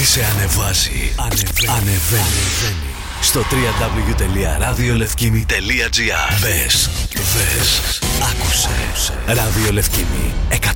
Ό,τι σε ανεβάζει, ανεβαίνει. Στο www.radiolefkimi.gr. Μπες, άκουσε. Ράδιο Λευκήμη 104,6.